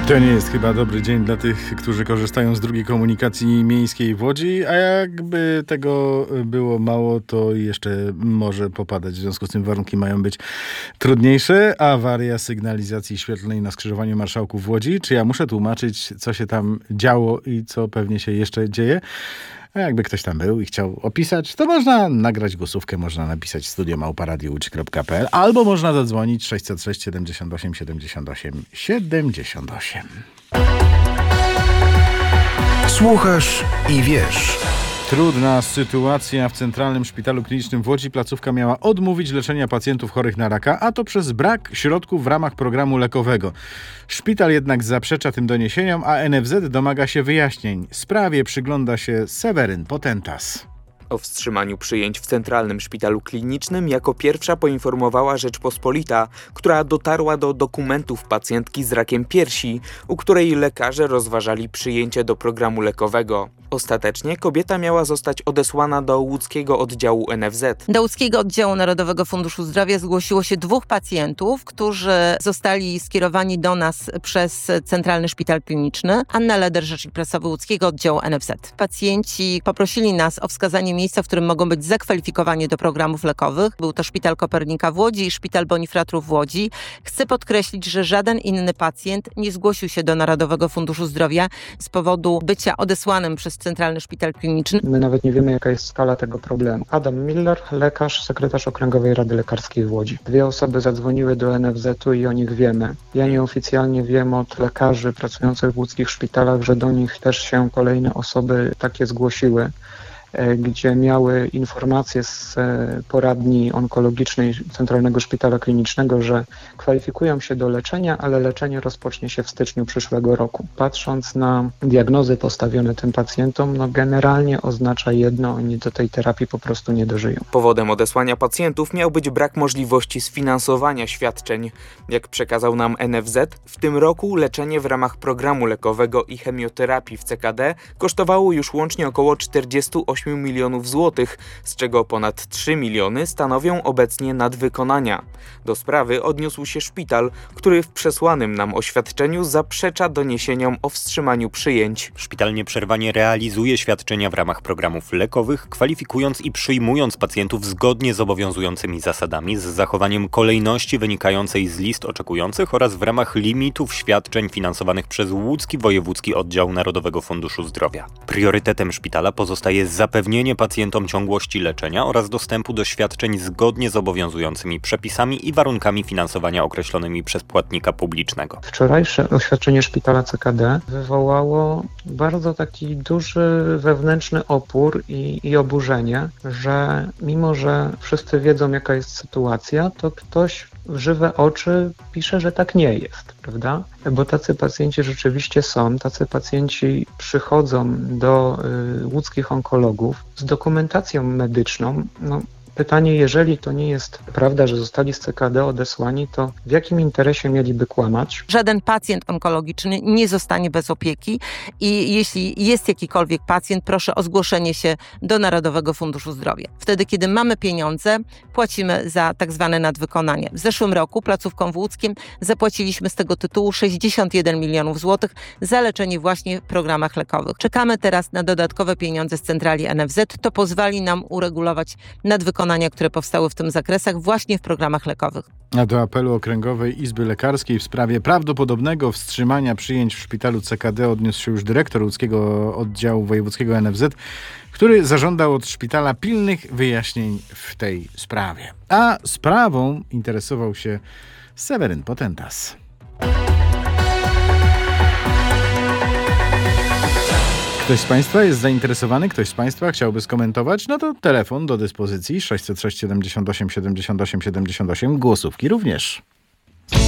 To nie jest chyba dobry dzień dla tych, którzy korzystają z drugiej komunikacji miejskiej w Łodzi, a jakby tego było mało, to jeszcze może popadać. W związku z tym warunki mają być trudniejsze. Awaria sygnalizacji świetlnej na skrzyżowaniu Marszałków w Łodzi. Czy ja muszę tłumaczyć, co się tam działo i co pewnie się jeszcze dzieje? A jakby ktoś tam był i chciał opisać, to można nagrać głosówkę, można napisać studio@radiołódź.pl albo można zadzwonić 606 78 78 78. Słuchasz i wiesz. Trudna sytuacja w Centralnym Szpitalu Klinicznym w Łodzi. Placówka miała odmówić leczenia pacjentów chorych na raka, a to przez brak środków w ramach programu lekowego. Szpital jednak zaprzecza tym doniesieniom, a NFZ domaga się wyjaśnień. Sprawie przygląda się Seweryn Potentas. O wstrzymaniu przyjęć w Centralnym Szpitalu Klinicznym jako pierwsza poinformowała Rzeczpospolita, która dotarła do dokumentów pacjentki z rakiem piersi, u której lekarze rozważali przyjęcie do programu lekowego. Ostatecznie kobieta miała zostać odesłana do łódzkiego oddziału NFZ. Do łódzkiego oddziału Narodowego Funduszu Zdrowia zgłosiło się 2 pacjentów, którzy zostali skierowani do nas przez Centralny Szpital Kliniczny. Anna Leder, rzecznik prasowy łódzkiego oddziału NFZ. Pacjenci poprosili nas o wskazanie miejsca, w którym mogą być zakwalifikowani do programów lekowych. Był to Szpital Kopernika w Łodzi i Szpital Bonifratrów w Łodzi. Chcę podkreślić, że żaden inny pacjent nie zgłosił się do Narodowego Funduszu Zdrowia z powodu bycia odesłanym przez Centralny Szpital Kliniczny. My nawet nie wiemy, jaka jest skala tego problemu. Adam Miller, lekarz, sekretarz Okręgowej Rady Lekarskiej w Łodzi. 2 osoby zadzwoniły do NFZ-u i o nich wiemy. Ja nieoficjalnie wiem od lekarzy pracujących w łódzkich szpitalach, że do nich też się kolejne osoby takie zgłosiły, gdzie miały informacje z poradni onkologicznej Centralnego Szpitala Klinicznego, że kwalifikują się do leczenia, ale leczenie rozpocznie się w styczniu przyszłego roku. Patrząc na diagnozy postawione tym pacjentom, generalnie oznacza jedno, oni do tej terapii po prostu nie dożyją. Powodem odesłania pacjentów miał być brak możliwości sfinansowania świadczeń. Jak przekazał nam NFZ, w tym roku leczenie w ramach programu lekowego i chemioterapii w CKD kosztowało już łącznie około 48 milionów złotych, z czego ponad 3 miliony stanowią obecnie nadwykonania. Do sprawy odniósł się szpital, który w przesłanym nam oświadczeniu zaprzecza doniesieniom o wstrzymaniu przyjęć. Szpital nieprzerwanie realizuje świadczenia w ramach programów lekowych, kwalifikując i przyjmując pacjentów zgodnie z obowiązującymi zasadami, z zachowaniem kolejności wynikającej z list oczekujących oraz w ramach limitów świadczeń finansowanych przez Łódzki Wojewódzki Oddział Narodowego Funduszu Zdrowia. Priorytetem szpitala pozostaje zapewnienie pacjentom ciągłości leczenia oraz dostępu do świadczeń zgodnie z obowiązującymi przepisami i warunkami finansowania określonymi przez płatnika publicznego. Wczorajsze oświadczenie szpitala CKD wywołało bardzo taki duży wewnętrzny opór i oburzenie, że mimo, że wszyscy wiedzą, jaka jest sytuacja, to ktoś w żywe oczy pisze, że tak nie jest, prawda? Bo tacy pacjenci rzeczywiście są, tacy pacjenci przychodzą do łódzkich onkologów z dokumentacją medyczną. Pytanie, jeżeli to nie jest prawda, że zostali z CKD odesłani, to w jakim interesie mieliby kłamać? Żaden pacjent onkologiczny nie zostanie bez opieki i jeśli jest jakikolwiek pacjent, proszę o zgłoszenie się do Narodowego Funduszu Zdrowia. Wtedy, kiedy mamy pieniądze, płacimy za tak zwane nadwykonanie. W zeszłym roku placówkom w Łódzkiem zapłaciliśmy z tego tytułu 61 milionów złotych za leczenie właśnie w programach lekowych. Czekamy teraz na dodatkowe pieniądze z centrali NFZ. To pozwoli nam uregulować nadwykonania, które powstały w tym zakresach właśnie w programach lekowych. A do apelu Okręgowej Izby Lekarskiej w sprawie prawdopodobnego wstrzymania przyjęć w szpitalu CKD odniósł się już dyrektor łódzkiego oddziału wojewódzkiego NFZ, który zażądał od szpitala pilnych wyjaśnień w tej sprawie. A sprawą interesował się Seweryn Potentas. Ktoś z Państwa jest zainteresowany? Ktoś z Państwa chciałby skomentować? No to telefon do dyspozycji 606 78 78 78, głosówki również.